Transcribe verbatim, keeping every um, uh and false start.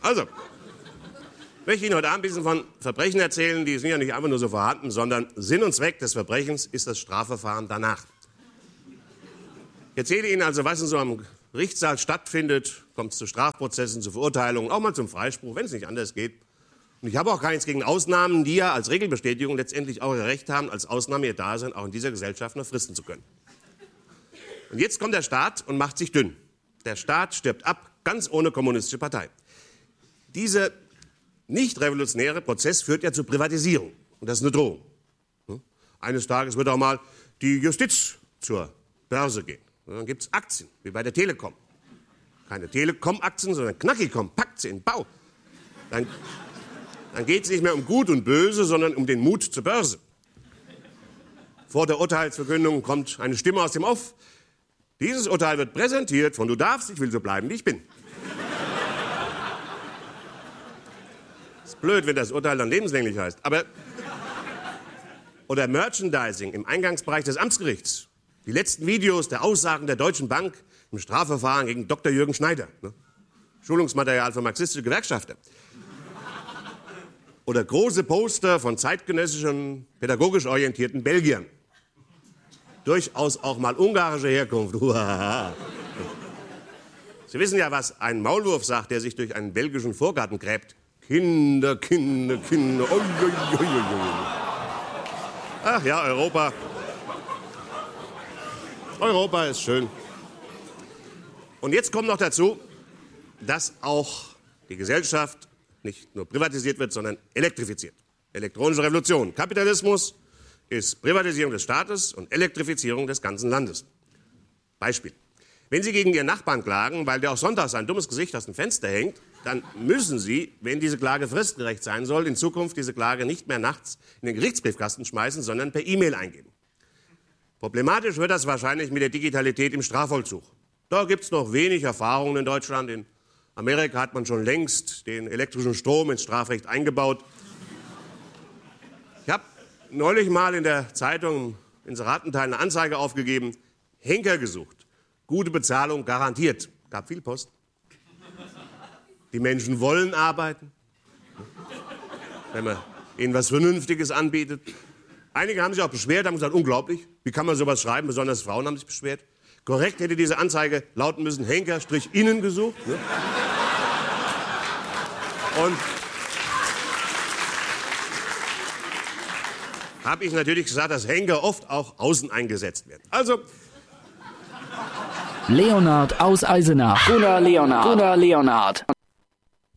Also, ich möchte Ihnen heute Abend ein bisschen von Verbrechen erzählen. Die sind ja nicht einfach nur so vorhanden, sondern Sinn und Zweck des Verbrechens ist das Strafverfahren danach. Ich erzähle Ihnen also, was in so einem Gerichtssaal stattfindet. Kommt es zu Strafprozessen, zu Verurteilungen, auch mal zum Freispruch, wenn es nicht anders geht. Und ich habe auch gar nichts gegen Ausnahmen, die ja als Regelbestätigung letztendlich auch ihr Recht haben, als Ausnahme ihr Dasein auch in dieser Gesellschaft noch fristen zu können. Und jetzt kommt der Staat und macht sich dünn. Der Staat stirbt ab, ganz ohne kommunistische Partei. Dieser nicht revolutionäre Prozess führt ja zur Privatisierung. Und das ist eine Drohung. Eines Tages wird auch mal die Justiz zur Börse gehen. Und dann gibt es Aktien, wie bei der Telekom. Keine Telekom-Aktien, sondern Knackicom, packt sie in den Bau. Dann, dann geht es nicht mehr um Gut und Böse, sondern um den Mut zur Börse. Vor der Urteilsverkündung kommt eine Stimme aus dem Off. Dieses Urteil wird präsentiert von Du darfst, ich will so bleiben, wie ich bin. Ist blöd, wenn das Urteil dann lebenslänglich heißt. Aber oder Merchandising im Eingangsbereich des Amtsgerichts. Die letzten Videos der Aussagen der Deutschen Bank im Strafverfahren gegen Doktor Jürgen Schneider. Ne? Schulungsmaterial für marxistische Gewerkschafter. Oder große Poster von zeitgenössischen, pädagogisch orientierten Belgiern. Durchaus auch mal ungarische Herkunft. Sie wissen ja, was ein Maulwurf sagt, der sich durch einen belgischen Vorgarten gräbt. Kinder, Kinder, Kinder. Oi, oi, oi, oi. Ach ja, Europa. Europa ist schön. Und jetzt kommt noch dazu, dass auch die Gesellschaft nicht nur privatisiert wird, sondern elektrifiziert. Elektronische Revolution. Kapitalismus ist Privatisierung des Staates und Elektrifizierung des ganzen Landes. Beispiel. Wenn Sie gegen Ihren Nachbarn klagen, weil der auch sonntags ein dummes Gesicht aus dem Fenster hängt, dann müssen Sie, wenn diese Klage fristgerecht sein soll, in Zukunft diese Klage nicht mehr nachts in den Gerichtsbriefkasten schmeißen, sondern per E-Mail eingeben. Problematisch wird das wahrscheinlich mit der Digitalität im Strafvollzug. Da gibt es noch wenig Erfahrungen in Deutschland. In Amerika hat man schon längst den elektrischen Strom ins Strafrecht eingebaut. Ich habe neulich mal in der Zeitung im Inseratenteil eine Anzeige aufgegeben, Henker gesucht. Gute Bezahlung garantiert. Gab viel Post. Die Menschen wollen arbeiten, wenn man ihnen was Vernünftiges anbietet. Einige haben sich auch beschwert, haben gesagt, unglaublich, wie kann man sowas schreiben, besonders Frauen haben sich beschwert. Korrekt hätte diese Anzeige lauten müssen, Henker-Innen gesucht. Ne? Und habe ich natürlich gesagt, dass Henker oft auch außen eingesetzt werden. Also Leonhard aus Eisenach. Gunnar Leonhard. Gunnar Leonhard.